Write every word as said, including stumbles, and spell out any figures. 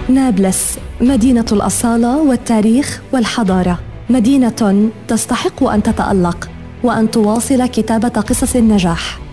نابلس، مدينة الأصالة والتاريخ والحضارة، مدينة تستحق أن تتألق وأن تواصل كتابة قصص النجاح.